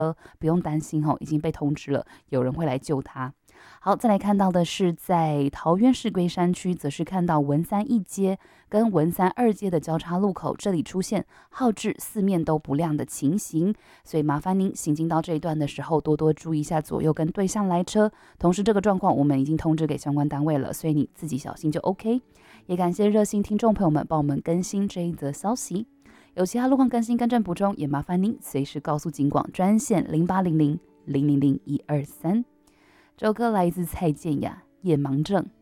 不用担心已经被通知了，有人会来救他。好，再来看到的是在桃园市龟山区，则是看到文山一街跟文山二街的交叉路口，这里出现号志四面都不亮的情形，所以麻烦您行经到这一段的时候，多多注意一下左右跟对向来车。同时，这个状况我们已经通知给相关单位了，所以你自己小心就 OK。也感谢热心听众朋友们帮我们更新这一则消息。有其他路况更新、更正补充，也麻烦您随时告诉警广专线0800 000 123。这首歌来自蔡健雅《夜盲症》。